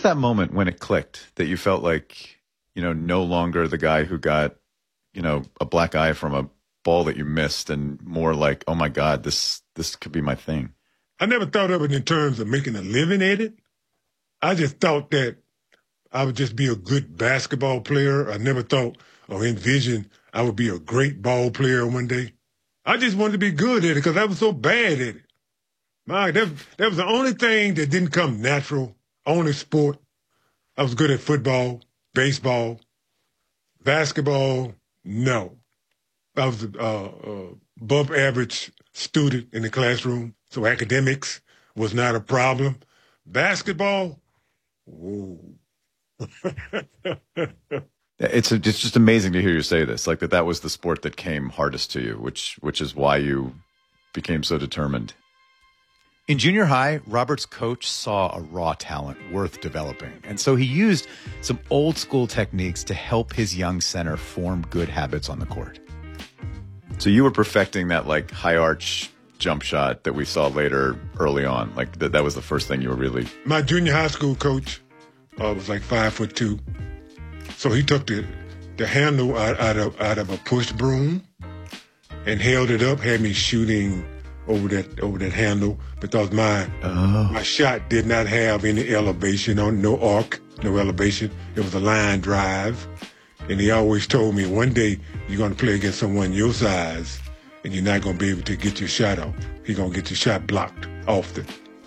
that moment when it clicked that you felt like, no longer the guy who got, a black eye from a ball that you missed and more like, oh my God, this could be my thing? I never thought of it in terms of making a living at it. I just thought that I would just be a good basketball player. I never thought or envisioned I would be a great ball player one day. I just wanted to be good at it because I was so bad at it. That was the only thing that didn't come natural, only sport. I was good at football, baseball, basketball, no. I was above average student in the classroom, so academics was not a problem. Basketball, whoa. It's just amazing to hear you say this, like that was the sport that came hardest to you, which is why you became so determined. In junior high, Robert's coach saw a raw talent worth developing, and so he used some old school techniques to help his young center form good habits on the court. So you were perfecting that like high arch jump shot that we saw later early on. Like that was the first thing you were really... My junior high school coach was like 5'2". So he took the handle out of a push broom and held it up, had me shooting over that handle because my shot did not have any elevation on, no arc, no elevation. It was a line drive. And he always told me, one day you're going to play against someone your size and you're not going to be able to get your shot off. He's going to get your shot blocked often.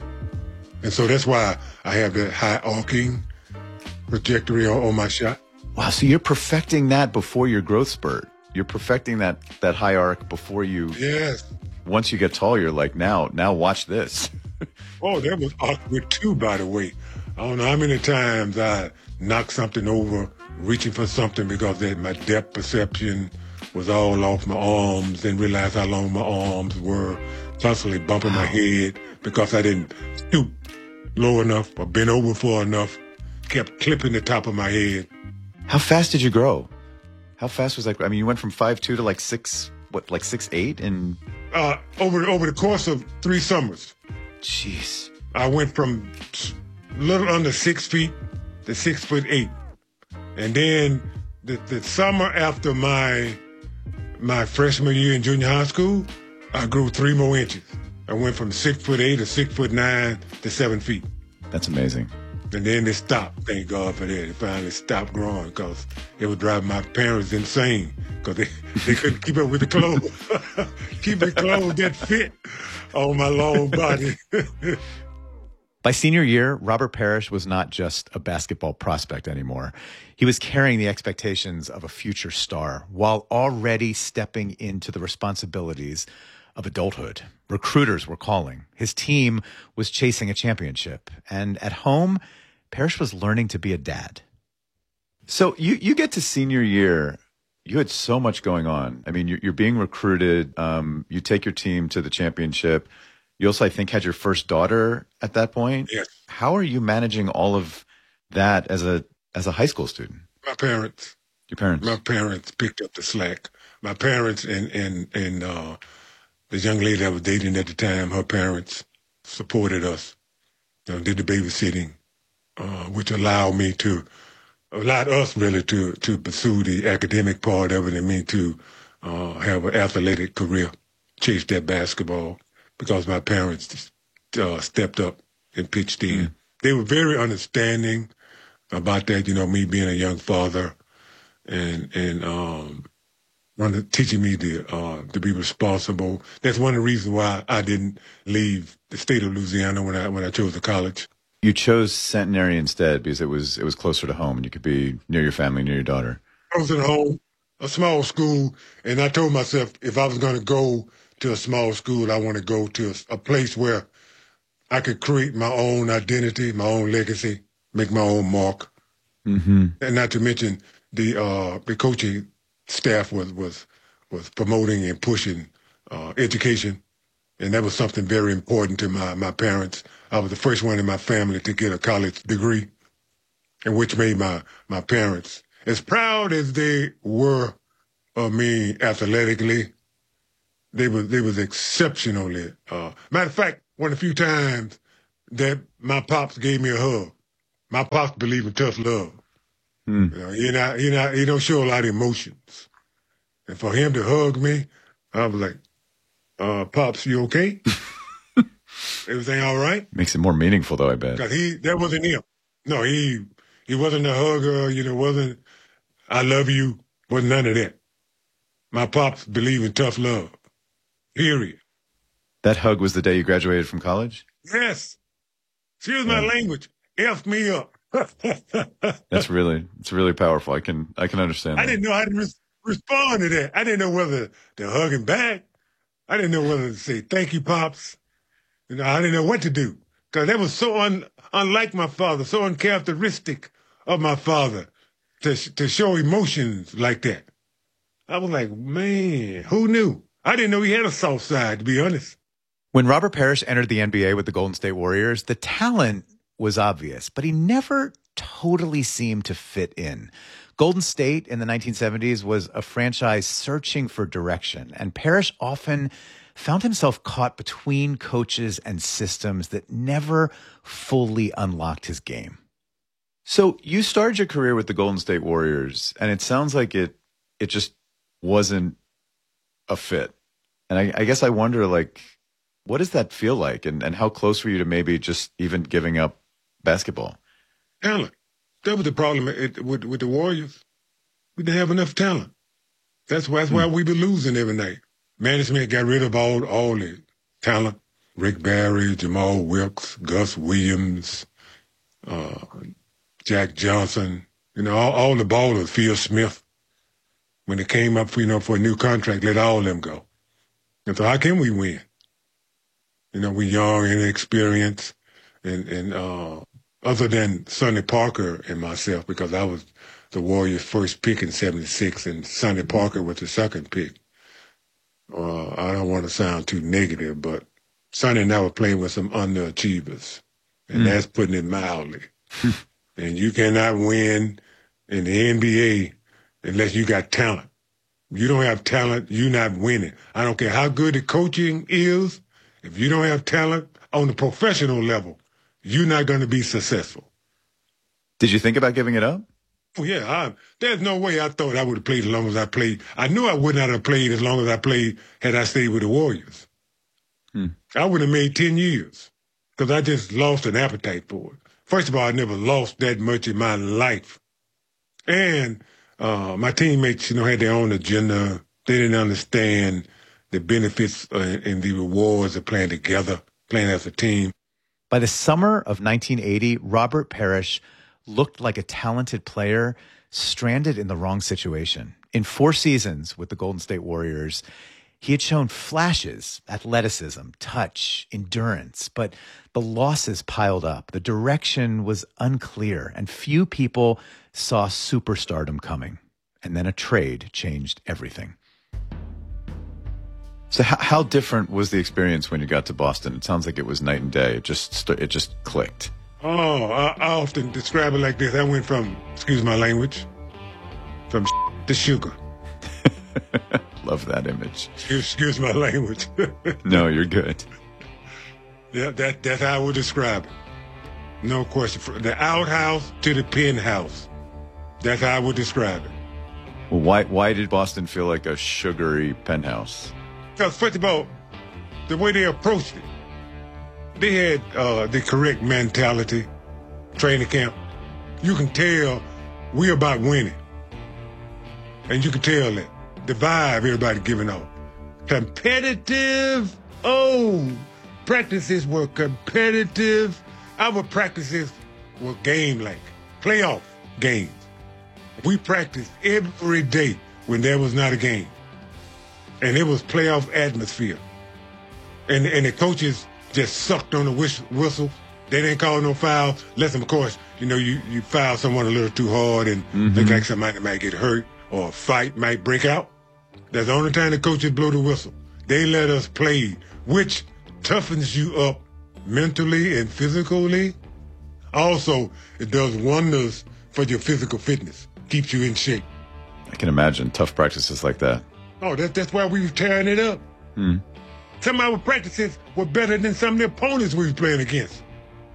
And so that's why I have that high arcing trajectory on my shot. Wow, so you're perfecting that before your growth spurt. You're perfecting that high arc before you... Yes. Once you get tall, you're like, now watch this. Oh, that was awkward too, by the way. I don't know how many times I knocked something over reaching for something because my depth perception was all off my arms, didn't realize how long my arms were, constantly bumping my head because I didn't stoop low enough or bend over far enough, kept clipping the top of my head. How fast did you grow? How fast was that? I mean, you went from 5'2" to like 6'8" and... Over the course of 3 summers. Jeez. I went from a little under 6 feet to 6'8". And then the summer after my freshman year in junior high school, I grew 3 more inches. I went from 6'8" to 6'9" to 7 feet. That's amazing. And then it stopped. Thank God for that. It finally stopped growing because it would drive my parents insane because they couldn't keep up with the clothes. Keep the clothes that fit on my long body. By senior year, Robert Parrish was not just a basketball prospect anymore. He was carrying the expectations of a future star while already stepping into the responsibilities of adulthood. Recruiters were calling. His team was chasing a championship. And at home, Parrish was learning to be a dad. So you get to senior year, you had so much going on. I mean, you're being recruited. You take your team to the championship. You also, I think, had your first daughter at that point. Yes. How are you managing all of that as a high school student? My parents. Your parents? My parents picked up the slack. My parents and the young lady I was dating at the time, her parents supported us. Did the babysitting, which allowed us really to pursue the academic part of it and me to have an athletic career, chase that basketball, because my parents stepped up and pitched in. Mm. They were very understanding about that, me being a young father and teaching me to be responsible. That's one of the reasons why I didn't leave the state of Louisiana when I chose the college. You chose Centenary instead because it was closer to home and you could be near your family, near your daughter. Closer to home, a small school, and I told myself if I was going to go to a small school, I want to go to a place where I could create my own identity, my own legacy, make my own mark. Mm-hmm. And not to mention the coaching staff was promoting and pushing education, and that was something very important to my parents. I was the first one in my family to get a college degree, and which made my parents, as proud as they were of me athletically, they was exceptionally. Matter of fact, one of the few times that my pops gave me a hug, My pops believe in tough love. Mm. You know, he don't show a lot of emotions. And for him to hug me, I was like, Pops, you okay? Everything all right? Makes it more meaningful, though, I bet. Because that wasn't him. No, he wasn't a hugger, wasn't, I love you, wasn't none of that. My pops believe in tough love, period. That hug was the day you graduated from college? Yes. Excuse my language. F me up. It's really powerful. I can understand that. I didn't know how to respond to that. I didn't know whether to hug him back. I didn't know whether to say, thank you, Pops. I didn't know what to do. Because that was so unlike my father, so uncharacteristic of my father to show emotions like that. I was like, man, who knew? I didn't know he had a soft side, to be honest. When Robert Parrish entered the NBA with the Golden State Warriors, the talent was obvious, but he never totally seemed to fit in. Golden State in the 1970s was a franchise searching for direction, and Parrish often found himself caught between coaches and systems that never fully unlocked his game. So you started your career with the Golden State Warriors, and it sounds like it just wasn't a fit. And I guess I wonder, like, what does that feel like? And how close were you to maybe just even giving up basketball? Talent. That was the problem with the Warriors. We didn't have enough talent. That's why we been losing every night. Management got rid of all the talent. Rick Barry, Jamal Wilkes, Gus Williams, Jack Johnson, all the ballers, Phil Smith. When it came up for a new contract, let all of them go. And so how can we win? We young, inexperienced, and other than Sonny Parker and myself, because I was the Warriors' first pick in '76, and Sonny Parker was the second pick. I don't want to sound too negative, but Sonny and I were playing with some underachievers, and that's putting it mildly. And you cannot win in the NBA unless you got talent. You don't have talent, you're not winning. I don't care how good the coaching is. If you don't have talent on the professional level, you're not going to be successful. Did you think about giving it up? Oh, yeah. There's no way I thought I would have played as long as I played. I knew I would not have played as long as I played had I stayed with the Warriors. I would have made 10 years because I just lost an appetite for it. First of all, I never lost that much in my life. And my teammates, had their own agenda. They didn't understand the benefits and the rewards of playing together, playing as a team. By the summer of 1980, Robert Parrish looked like a talented player stranded in the wrong situation. In 4 seasons with the Golden State Warriors, he had shown flashes, athleticism, touch, endurance, but the losses piled up. The direction was unclear, and few people saw superstardom coming. And then a trade changed everything. So how different was the experience when you got to Boston? It sounds like it was night and day. It just clicked. Oh, I often describe it like this. I went from, excuse my language, from to sugar. Love that image. Excuse my language. No, you're good. Yeah, that's how I would describe it. No question. From the outhouse to the penthouse. That's how I would describe it. Well, why did Boston feel like a sugary penthouse? Because, first of all, the way they approached it, they had the correct mentality, training camp. You can tell we're about winning. And you can tell that. The vibe everybody giving off. Competitive. Oh, practices were competitive. Our practices were game-like, playoff games. We practiced every day when there was not a game. And it was playoff atmosphere. And the coaches just sucked on the whistle. They didn't call no foul. Unless, of course, you foul someone a little too hard and look like somebody might get hurt or a fight might break out. That's the only time the coaches blow the whistle. They let us play, which toughens you up mentally and physically. Also, it does wonders for your physical fitness. Keeps you in shape. I can imagine tough practices like that. Oh, that's why we were tearing it up. Some of our practices were better than some of the opponents we were playing against.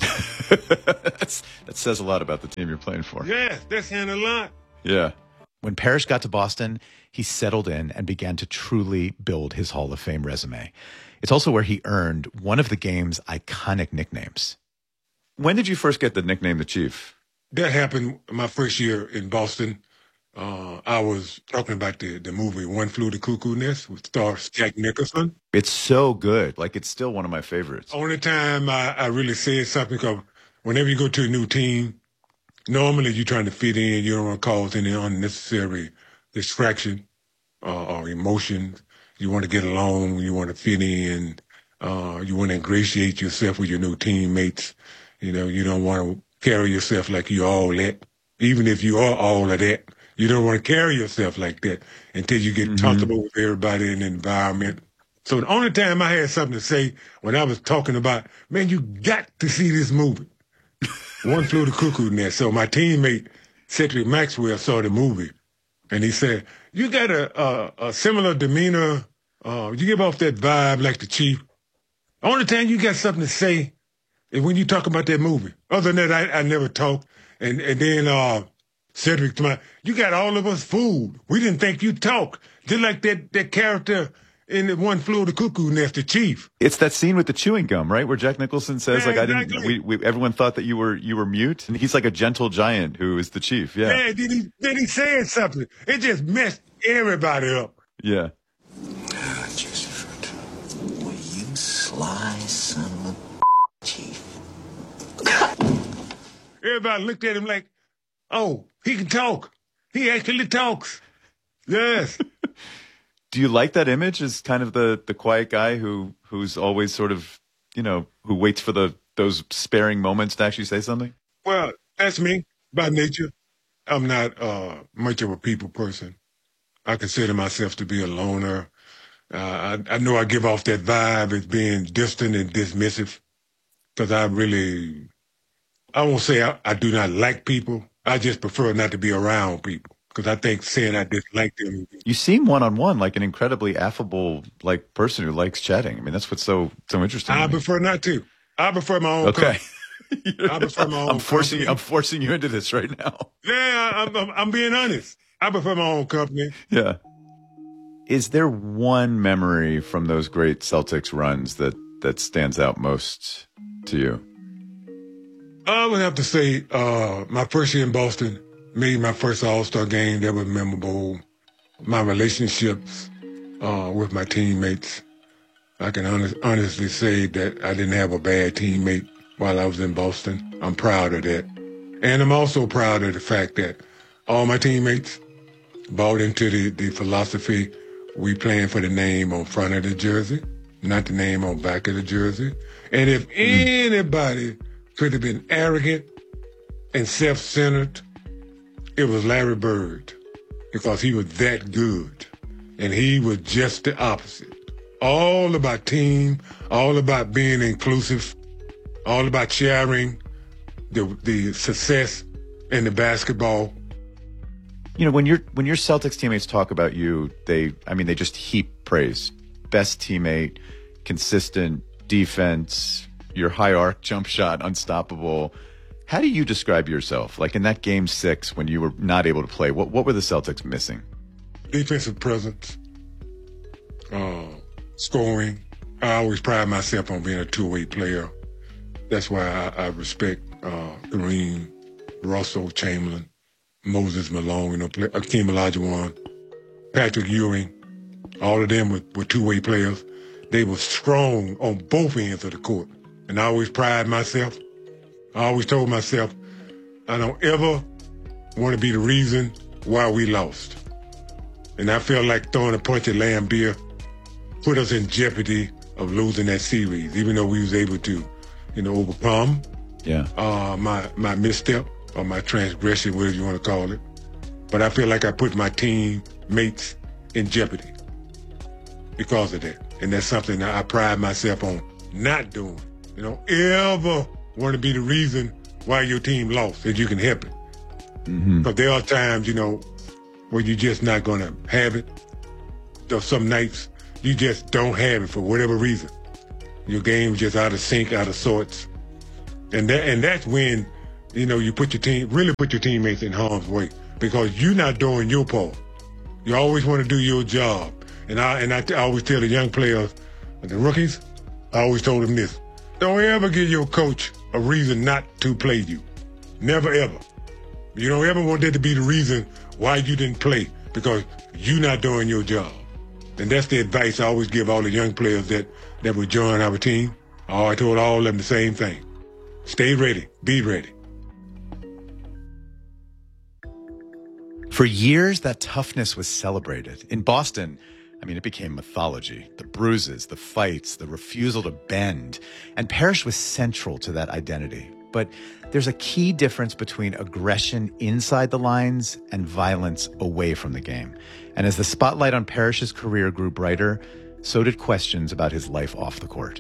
that says a lot about the team you're playing for. Yes, that's saying a lot. Yeah. When Parrish got to Boston, he settled in and began to truly build his Hall of Fame resume. It's also where he earned one of the game's iconic nicknames. When did you first get the nickname the Chief? That happened my first year in Boston. I was talking about the movie One Flew the Cuckoo Nest with star Jack Nicholson. It's so good. Like, it's still one of my favorites. Only time I really said something, because whenever you go to a new team, normally you're trying to fit in. You don't want to cause any unnecessary distraction or emotions. You want to get along. You want to fit in. You want to ingratiate yourself with your new teammates. You know, you don't want to carry yourself like you're all that. Even if you are all of that, you don't want to carry yourself like that until you get comfortable with everybody in the environment. So the only time I had something to say when I was talking about, man, you got to see this movie. One Flew the Cuckoo Nest. So my teammate, Cedric Maxwell, saw the movie, and he said, you got a similar demeanor. You give off that vibe like the Chief. The only time you got something to say is when you talk about that movie. Other than that, I never talk. And then Cedric, you got all of us fooled. We didn't think you'd talk. Just like that character in the One Flew the Cuckoo Nest, the Chief. It's that scene with the chewing gum, right? Where Jack Nicholson says, Yeah, like, exactly. everyone thought that you were mute. And he's like a gentle giant who is the Chief. Yeah. Yeah, then he said something. It just messed everybody up. Yeah. Joseph, well, you sly son of a Chief. Everybody looked at him like, oh, he can talk. He actually talks. Yes. Do you like that image as kind of the quiet guy who's always sort of, you know, who waits for those sparing moments to actually say something? Well, that's me by nature. I'm not much of a people person. I consider myself to be a loner. I know I give off that vibe as being distant and dismissive, because I won't say I do not like people. I just prefer not to be around people, because I think saying I dislike them. You seem one-on-one like an incredibly affable, like, person who likes chatting. I mean, that's what's so interesting. I prefer not to. I prefer my own Okay. company. I prefer my own I'm forcing you into this right now. Yeah, I'm being honest. I prefer my own company. Yeah. Is there one memory from those great Celtics runs that stands out most to you? I would have to say my first year in Boston, made my first All-Star game. That was memorable. My relationships with my teammates. I can honestly say that I didn't have a bad teammate while I was in Boston. I'm proud of that. And I'm also proud of the fact that all my teammates bought into the philosophy, we playing for the name on front of the jersey, not the name on back of the jersey. And if anybody could have been arrogant and self-centered, it was Larry Bird, because he was that good. And he was just the opposite. All about team, all about being inclusive, all about sharing the success in the basketball. You know, when your Celtics teammates talk about you, they just heap praise. Best teammate, consistent defense, your high arc jump shot, unstoppable. How do you describe yourself? Like in that game 6 when you were not able to play, what were the Celtics missing? Defensive presence, scoring. I always pride myself on being a two-way player. That's why I respect Kareem, Russell, Chamberlain, Moses Malone, Akeem Olajuwon, Patrick Ewing. All of them were two-way players. They were strong on both ends of the court. And I always pride myself. I always told myself, I don't ever want to be the reason why we lost. And I felt like throwing a punch at Lambeer put us in jeopardy of losing that series, even though we was able to, overcome my misstep or my transgression, whatever you want to call it. But I feel like I put my teammates in jeopardy because of that. And that's something that I pride myself on not doing. You don't ever want to be the reason why your team lost, if you can help it. But there are times, where you're just not going to have it. There's some nights you just don't have it for whatever reason. Your game's just out of sync, out of sorts. And that's when, you put your teammates in harm's way because you're not doing your part. You always want to do your job. And I always tell the young players, the rookies, I always told them this: don't ever give your coach a reason not to play you. Never ever. You don't ever want that to be the reason why you didn't play, because you're not doing your job. And that's the advice I always give all the young players that would join our team. I told all of them the same thing. Stay ready. Be ready. For years, that toughness was celebrated. In Boston, it became mythology. The bruises, the fights, the refusal to bend. And Parrish was central to that identity. But there's a key difference between aggression inside the lines and violence away from the game. And as the spotlight on Parrish's career grew brighter, so did questions about his life off the court.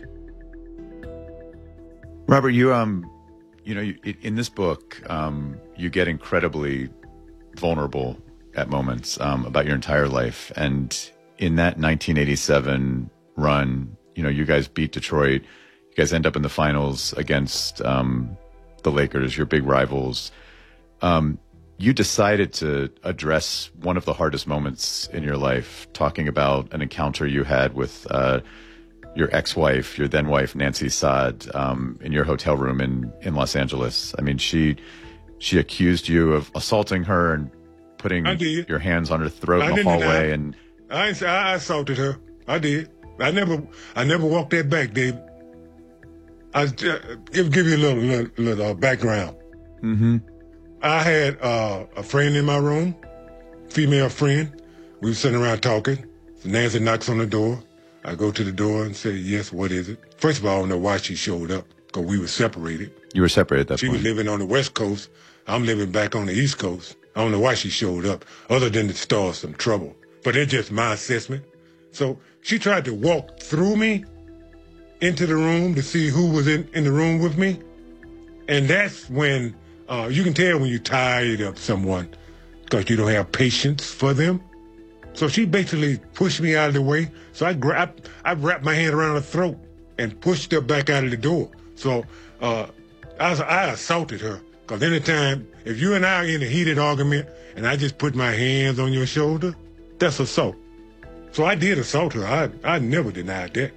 Robert, you in this book, you get incredibly vulnerable at moments about your entire life. And in that 1987 run, you guys beat Detroit. You guys end up in the finals against the Lakers, your big rivals. You decided to address one of the hardest moments in your life, talking about an encounter you had with your ex-wife, your then-wife, Nancy Saad, in your hotel room in Los Angeles. She accused you of assaulting her and putting your hands on her throat in the hallway. And I assaulted her. I did. I never walked that back, Dave. I give you a little background. Mm-hmm. I had a friend in my room, female friend. We were sitting around talking. Nancy knocks on the door. I go to the door and say, yes, what is it? First of all, I don't know why she showed up, because we were separated. You were separated at that point. She was living on the West Coast. I'm living back on the East Coast. I don't know why she showed up, other than to start some trouble. But it's just my assessment. So she tried to walk through me into the room to see who was in the room with me. And that's when you can tell when you're tired of someone, because you don't have patience for them. So she basically pushed me out of the way. So I wrapped my hand around her throat and pushed her back out of the door. So I assaulted her. Because anytime, if you and I are in a heated argument and I just put my hands on your shoulder, that's assault. So I did assault her. I never denied that.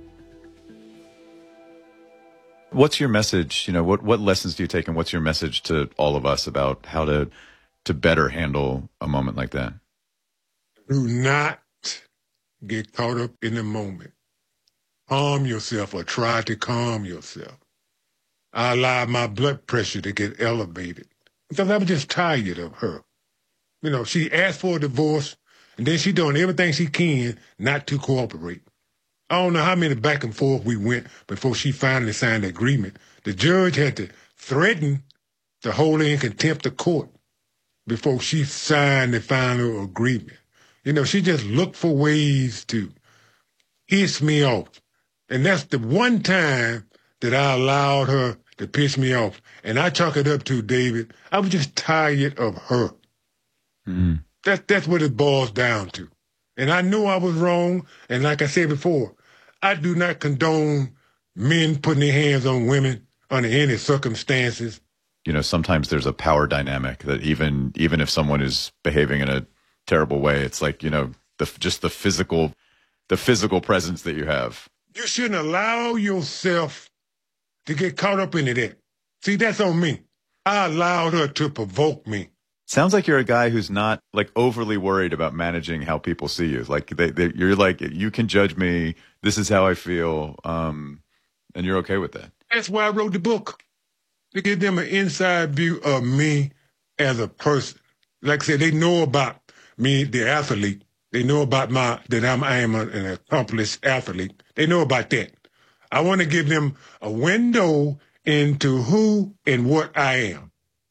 What's your message? What lessons do you take, and what's your message to all of us about how to better handle a moment like that? Do not get caught up in the moment. Calm yourself, or try to calm yourself. I allowed my blood pressure to get elevated because I was just tired of her. She asked for a divorce, and then she doing everything she can not to cooperate. I don't know how many back and forth we went before she finally signed the agreement. The judge had to threaten to hold her in contempt of court before she signed the final agreement. She just looked for ways to piss me off. And that's the one time that I allowed her to piss me off. And I chalk it up to, David, I was just tired of her. Mm. That's what it boils down to. And I knew I was wrong. And like I said before, I do not condone men putting their hands on women under any circumstances. Sometimes there's a power dynamic that even if someone is behaving in a terrible way, it's like, just the physical presence that you have. You shouldn't allow yourself to get caught up into that. See, that's on me. I allowed her to provoke me. Sounds like you're a guy who's not like overly worried about managing how people see you. Like you're like, you can judge me. This is how I feel. And you're okay with that. That's why I wrote the book, to give them an inside view of me as a person. Like I said, they know about me, the athlete. They know about that I am an accomplished athlete. They know about that. I want to give them a window into who and what I am.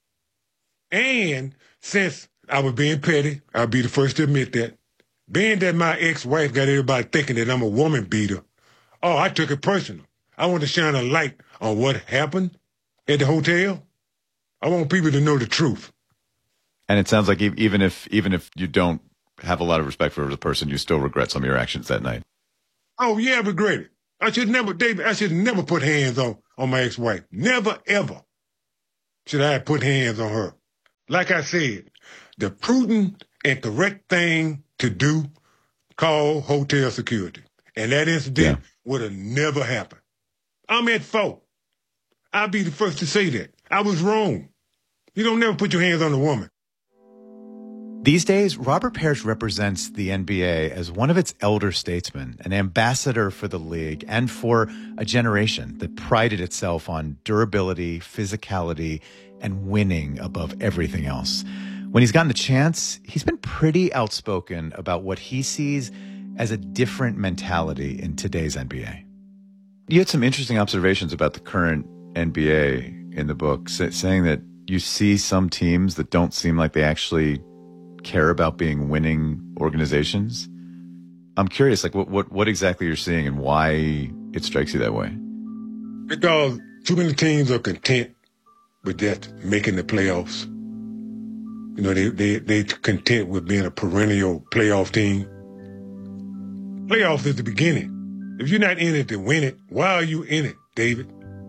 And since I was being petty, I'll be the first to admit that, being that my ex-wife got everybody thinking that I'm a woman beater, I took it personal. I want to shine a light on what happened at the hotel. I want people to know the truth. And it sounds like even if you don't have a lot of respect for her as a person, you still regret some of your actions that night. Oh, yeah, I regret it. I should never put hands on my ex-wife. Never, ever should I have put hands on her. Like I said, the prudent and correct thing to do, call hotel security. And that incident would have never happened. I'm at fault. I'll be the first to say that. I was wrong. You don't never put your hands on a woman. These days, Robert Parrish represents the NBA as one of its elder statesmen, an ambassador for the league and for a generation that prided itself on durability, physicality, and winning above everything else. When he's gotten the chance, he's been pretty outspoken about what he sees as a different mentality in today's NBA. You had some interesting observations about the current NBA in the book, saying that you see some teams that don't seem like they actually care about being winning organizations. I'm curious, like what exactly you're seeing and why it strikes you that way. Because too many teams are content with just making the playoffs. You know, they content with being a perennial playoff team. Playoffs is the beginning. If you're not in it to win it, why are you in it, David?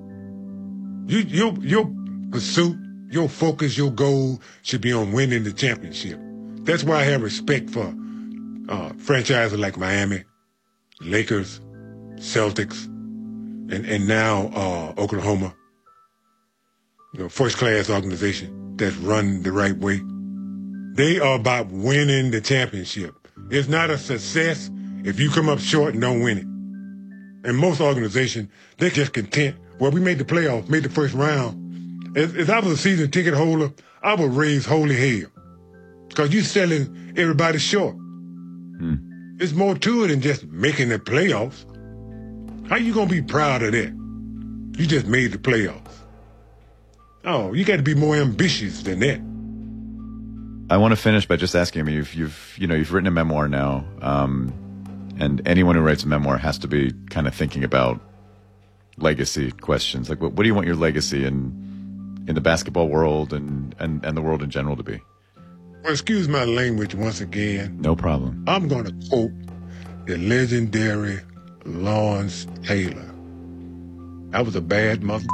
Your pursuit, your focus, your goal should be on winning the championship. That's why I have respect for franchises like Miami, Lakers, Celtics, and now Oklahoma. You know, first-class organization that's run the right way. They are about winning the championship. It's not a success if you come up short and don't win it. And most organizations, they're just content. Well, we made the playoffs, made the first round. If I was a season ticket holder, I would raise holy hell. Because you're selling everybody short. There's more to it than just making the playoffs. How you going to be proud of that? You just made the playoffs. Oh, you got to be more ambitious than that. I want to finish by just asking. I mean, you've written a memoir now, and anyone who writes a memoir has to be kind of thinking about legacy questions. Like, what do you want your legacy in the basketball world and the world in general to be? Well, excuse my language once again. No problem. I'm going to quote the legendary Lawrence Taylor. I was a bad mother.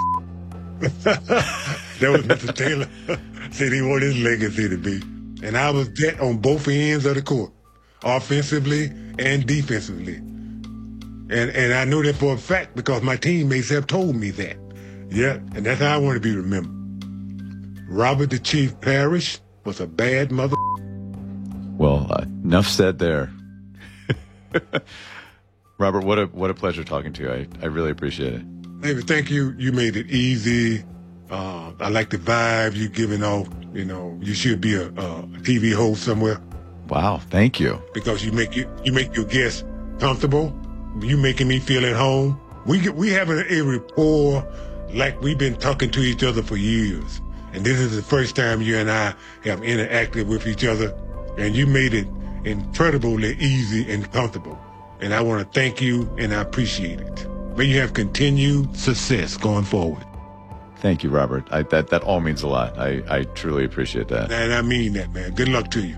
That was Mr. Taylor. Said he wanted his legacy to be. And I was that on both ends of the court, offensively and defensively. And I know that for a fact because my teammates have told me that. Yeah, and that's how I want to be remembered. Robert the Chief Parrish was a bad mother. Well, enough said there. Robert, what a pleasure talking to you. I really appreciate it. David, thank you. You made it easy. I like the vibe you're giving off. You know, you should be a TV host somewhere. Wow, thank you. Because you make your guests comfortable. You making me feel at home. We having a rapport like we've been talking to each other for years. And this is the first time you and I have interacted with each other. And you made it incredibly easy and comfortable. And I want to thank you, and I appreciate it. May you have continued success going forward. Thank you, Robert. That all means a lot. I truly appreciate that. And I mean that, man. Good luck to you.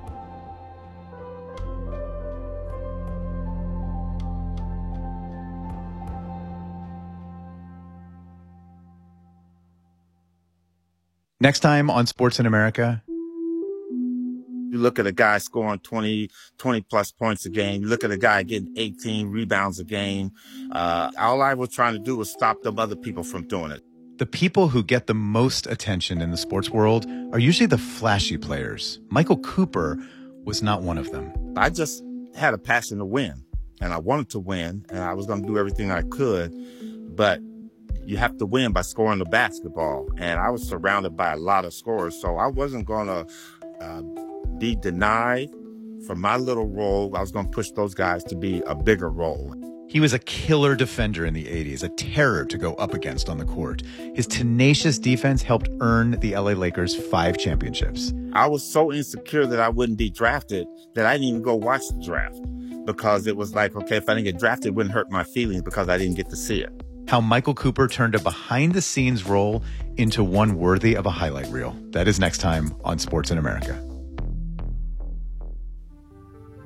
Next time on Sports in America. You look at a guy scoring 20 plus points a game. You look at a guy getting 18 rebounds a game. All I was trying to do was stop them other people from doing it. The people who get the most attention in the sports world are usually the flashy players. Michael Cooper was not one of them. I just had a passion to win, and I wanted to win, and I was going to do everything I could. But you have to win by scoring the basketball. And I was surrounded by a lot of scorers, so I wasn't going to be denied from my little role. I was going to push those guys to be a bigger role. He was a killer defender in the 80s, a terror to go up against on the court. His tenacious defense helped earn the LA Lakers 5 championships. I was so insecure that I wouldn't be drafted that I didn't even go watch the draft because it was like, okay, if I didn't get drafted, it wouldn't hurt my feelings because I didn't get to see it. How Michael Cooper turned a behind-the-scenes role into one worthy of a highlight reel. That is next time on Sports in America.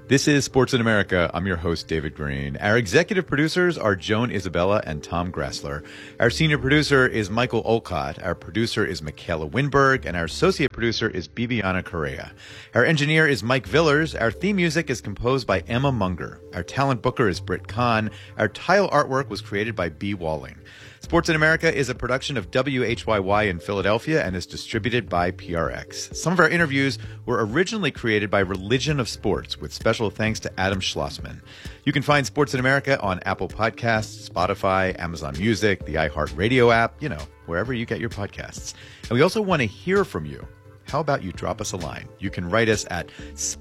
This is Sports in America. I'm your host, David Green. Our executive producers are Joan Isabella and Tom Grassler. Our senior producer is Michael Olcott. Our producer is Michaela Winberg. And our associate producer is Bibiana Correa. Our engineer is Mike Villers. Our theme music is composed by Emma Munger. Our talent booker is Britt Kahn. Our tile artwork was created by B. Walling. Sports in America is a production of WHYY in Philadelphia and is distributed by PRX. Some of our interviews were originally created by Religion of Sports, with special thanks to Adam Schlossman. You can find Sports in America on Apple Podcasts, Spotify, Amazon Music, the iHeartRadio app, wherever you get your podcasts. And we also want to hear from you. How about you drop us a line? You can write us at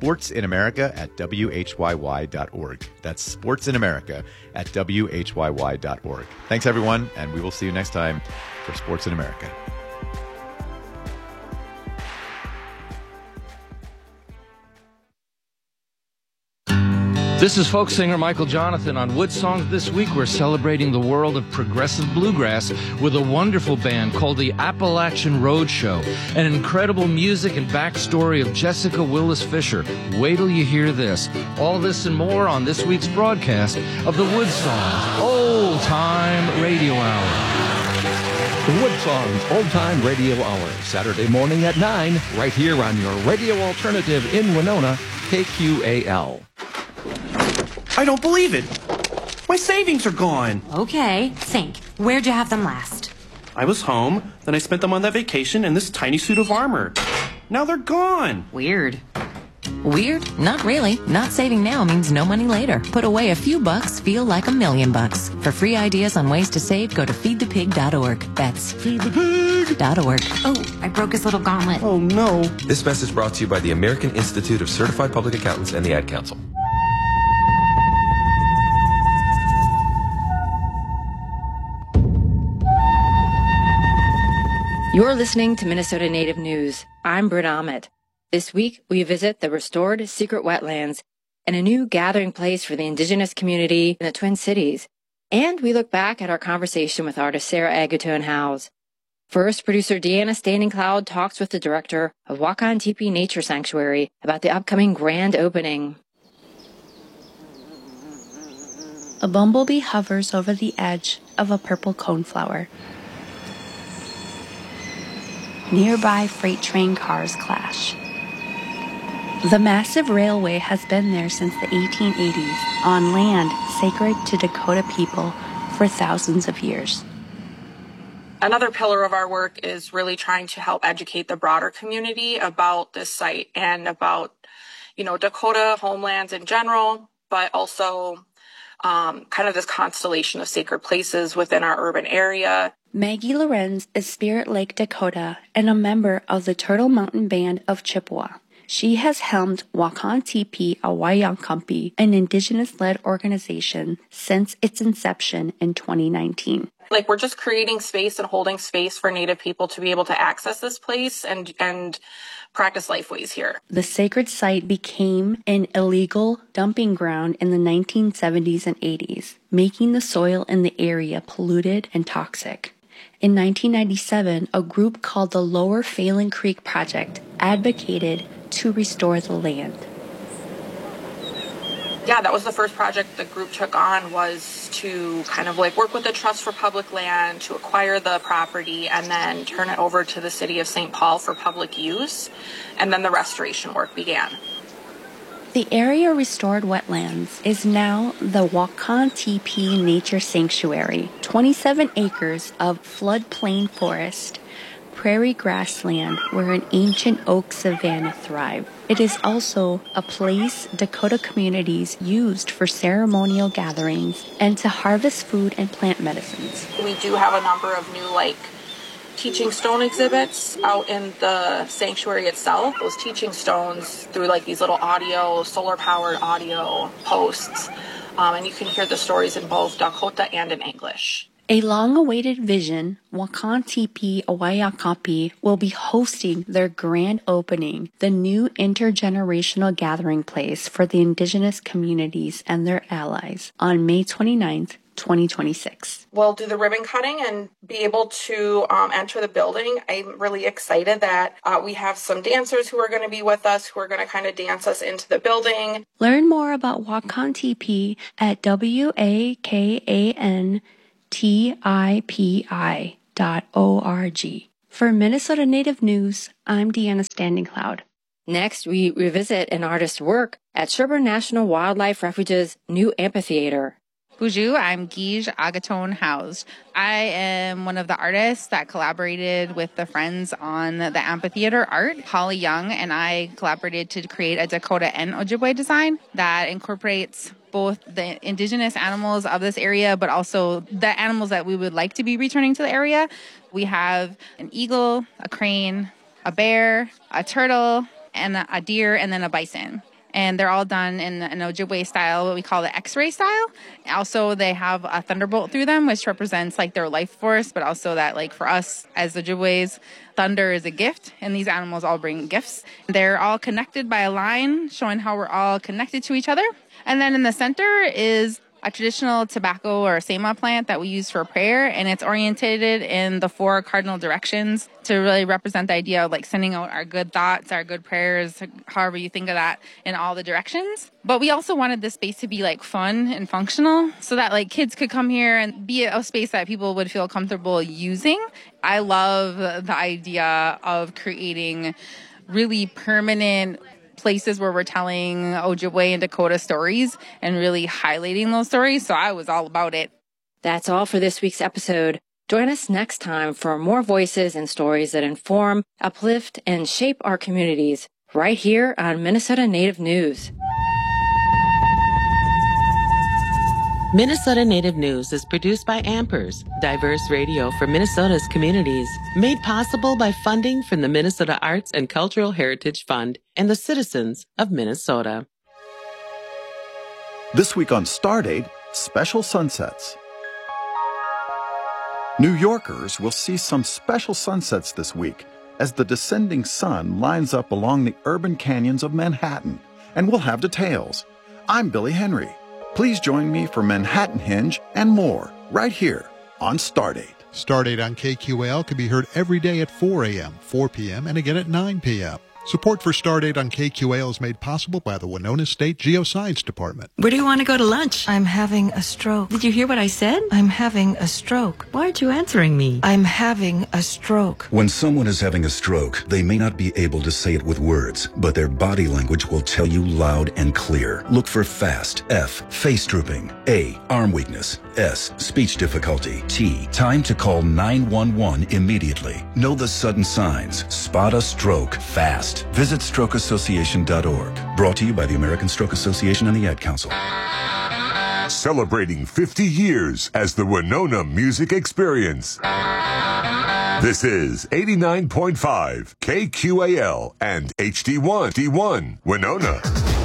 sportsinamerica@whyy.org. That's sportsinamerica@whyy.org. Thanks, everyone, and we will see you next time for Sports in America. This is folk singer Michael Jonathan. On Wood Songs this week, we're celebrating the world of progressive bluegrass with a wonderful band called the Appalachian Roadshow, an incredible music and backstory of Jessica Willis Fisher. Wait till you hear this. All this and more on this week's broadcast of the Wood Songs Old Time Radio Hour. The Wood Songs Old Time Radio Hour, Saturday morning at 9, right here on your radio alternative in Winona, KQAL. I don't believe it. My savings are gone. Okay, think. Where'd you have them last? I was home, then I spent them on that vacation in this tiny suit of armor. Now they're gone. Weird. Weird? Not really. Not saving now means no money later. Put away a few bucks, feel like $1,000,000. For free ideas on ways to save, go to feedthepig.org. That's feedthepig.org. Oh, I broke his little gauntlet. Oh, no. This message brought to you by the American Institute of Certified Public Accountants and the Ad Council. You're listening to Minnesota Native News. I'm Britt Ahmed. This week, we visit the restored secret wetlands and a new gathering place for the indigenous community in the Twin Cities. And we look back at our conversation with artist Sarah Agaton Howes. First, producer Deanna Standing Cloud talks with the director of Wakan Tipi Nature Sanctuary about the upcoming grand opening. A bumblebee hovers over the edge of a purple coneflower. Nearby freight train cars clash. The massive railway has been there since the 1880s, on land sacred to Dakota people for thousands of years. Another pillar of our work is really trying to help educate the broader community about this site and about, Dakota homelands in general, but also kind of this constellation of sacred places within our urban area. Maggie Lorenz is Spirit Lake Dakota and a member of the Turtle Mountain Band of Chippewa. She has helmed Wakan Tipi Awayankampi, an indigenous-led organization, since its inception in 2019. We're just creating space and holding space for Native people to be able to access this place and practice lifeways here. The sacred site became an illegal dumping ground in the 1970s and 80s, making the soil in the area polluted and toxic. In 1997, a group called the Lower Phelan Creek Project advocated to restore the land. Yeah, that was the first project the group took on, was to kind of work with the Trust for Public Land to acquire the property and then turn it over to the city of St. Paul for public use. And then the restoration work began. The area restored wetlands is now the Wakan Tipi Nature Sanctuary, 27 acres of floodplain forest, prairie grassland where an ancient oak savanna thrived. It is also a place Dakota communities used for ceremonial gatherings and to harvest food and plant medicines. We do have a number of new teaching stone exhibits out in the sanctuary itself. Those teaching stones through these little solar-powered audio posts. And you can hear the stories in both Dakota and in English. A long-awaited vision, Wakan Tipi Awayankampi will be hosting their grand opening, the new intergenerational gathering place for the indigenous communities and their allies, on May 29th, 2026. We'll do the ribbon cutting and be able to enter the building. I'm really excited that we have some dancers who are going to be with us, who are going to kind of dance us into the building. Learn more about WAKAN TP at WAKANTIPI.org. For Minnesota Native News, I'm Deanna Standing Cloud. Next, we revisit an artist's work at Sherburne National Wildlife Refuge's new amphitheater. Bonjour, I'm Guige Agaton House. I am one of the artists that collaborated with the friends on the amphitheater art. Holly Young and I collaborated to create a Dakota and Ojibwe design that incorporates both the indigenous animals of this area, but also the animals that we would like to be returning to the area. We have an eagle, a crane, a bear, a turtle, and a deer, and then a bison. And they're all done in an Ojibwe style, what we call the X-ray style. Also, they have a thunderbolt through them, which represents like their life force, but also that like for us as Ojibwe's, thunder is a gift, and these animals all bring gifts. They're all connected by a line, showing how we're all connected to each other. And then in the center is a traditional tobacco or sema plant that we use for prayer, and it's orientated in the 4 cardinal directions to really represent the idea of like sending out our good thoughts, our good prayers, however you think of that, in all the directions. But we also wanted this space to be like fun and functional so that like kids could come here and be a space that people would feel comfortable using. I love the idea of creating really permanent places where we're telling Ojibwe and Dakota stories and really highlighting those stories. So I was all about it. That's all for this week's episode. Join us next time for more voices and stories that inform, uplift, and shape our communities right here on Minnesota Native News. Minnesota Native News is produced by Ampers, diverse radio for Minnesota's communities, made possible by funding from the Minnesota Arts and Cultural Heritage Fund and the citizens of Minnesota. This week on Stardate, special sunsets. New Yorkers will see some special sunsets this week as the descending sun lines up along the urban canyons of Manhattan, and we'll have details. I'm Billy Henry. Please join me for Manhattan Hinge and more right here on Stardate. Stardate on KQAL can be heard every day at 4 a.m., 4 p.m., and again at 9 p.m. Support for Stardate on KQAL is made possible by the Winona State Geoscience Department. Where do you want to go to lunch? I'm having a stroke. Did you hear what I said? I'm having a stroke. Why aren't you answering me? I'm having a stroke. When someone is having a stroke, they may not be able to say it with words, but their body language will tell you loud and clear. Look for FAST, F, face drooping, A, arm weakness, S, speech difficulty, T, time to call 911 immediately. Know the sudden signs. Spot a stroke fast. Visit strokeassociation.org. Brought to you by the American Stroke Association and the Ad Council. Celebrating 50 years as the Winona Music Experience. This is 89.5 KQAL and HD1 D1 Winona.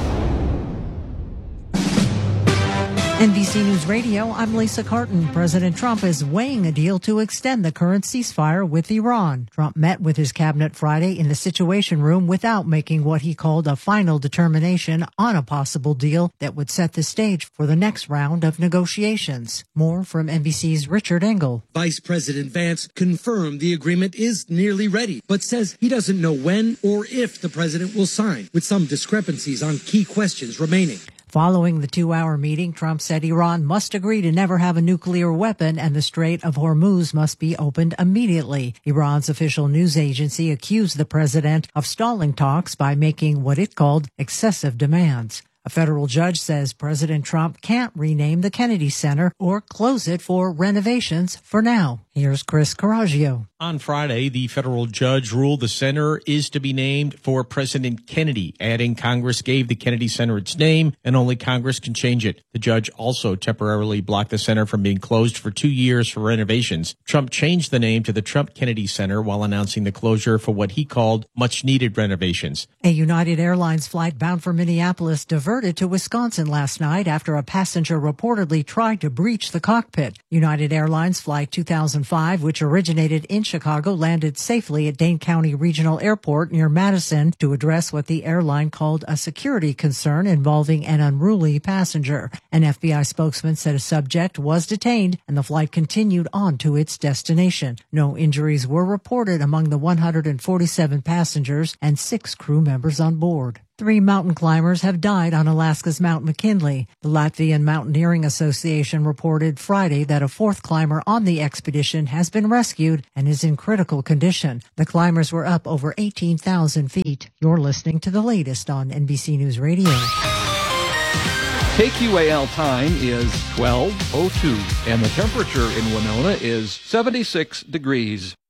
NBC News Radio, I'm Lisa Carton. President Trump is weighing a deal to extend the current ceasefire with Iran. Trump met with his cabinet Friday in the Situation Room without making what he called a final determination on a possible deal that would set the stage for the next round of negotiations. More from NBC's Richard Engel. Vice President Vance confirmed the agreement is nearly ready, but says he doesn't know when or if the president will sign, with some discrepancies on key questions remaining. Following the 2-hour meeting, Trump said Iran must agree to never have a nuclear weapon and the Strait of Hormuz must be opened immediately. Iran's official news agency accused the president of stalling talks by making what it called excessive demands. A federal judge says President Trump can't rename the Kennedy Center or close it for renovations for now. Here's Chris Coraggio. On Friday, the federal judge ruled the center is to be named for President Kennedy, adding Congress gave the Kennedy Center its name and only Congress can change it. The judge also temporarily blocked the center from being closed for 2 years for renovations. Trump changed the name to the Trump Kennedy Center while announcing the closure for what he called much-needed renovations. A United Airlines flight bound for Minneapolis diverted to Wisconsin last night after a passenger reportedly tried to breach the cockpit. United Airlines Flight 2005, which originated in Chicago landed safely at Dane County Regional Airport near Madison to address what the airline called a security concern involving an unruly passenger. An FBI spokesman said a subject was detained and the flight continued on to its destination. No injuries were reported among the 147 passengers and 6 crew members on board. 3 mountain climbers have died on Alaska's Mount McKinley. The Latvian Mountaineering Association reported Friday that a 4th climber on the expedition has been rescued and is in critical condition. The climbers were up over 18,000 feet. You're listening to the latest on NBC News Radio. KQAL time is 12:02, and the temperature in Winona is 76 degrees.